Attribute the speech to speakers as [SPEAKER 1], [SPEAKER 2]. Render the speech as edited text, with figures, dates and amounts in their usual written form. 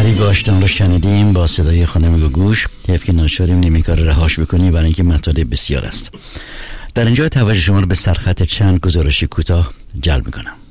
[SPEAKER 1] غریب آشنا رو شنیدیم با صدای خانم گوگوش. حیف که ناچاریم این کار رهاش بکنیم برای اینکه مطالب بسیار است. در اینجا توجه شما رو به سرخط چند گزارش کوتاه جلب میکنم.